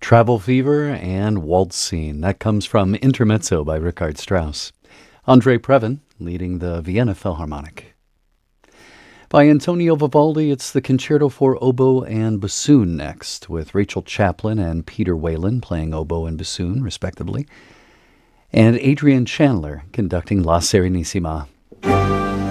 Travel Fever and Waltz Scene. That comes from Intermezzo by Richard Strauss. Andre Previn leading the Vienna Philharmonic. By Antonio Vivaldi, it's the Concerto for Oboe and Bassoon next, with Rachel Chaplin and Peter Whalen playing oboe and bassoon, respectively, and Adrian Chandler conducting La Serenissima.